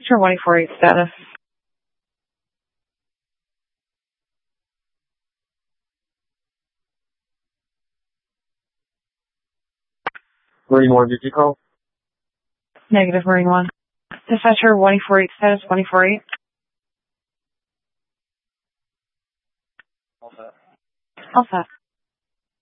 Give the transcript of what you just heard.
Dispatcher 148 status. Marine 1, did you call? Negative, Marine 1. Dispatcher 148 status 148. All set. All set.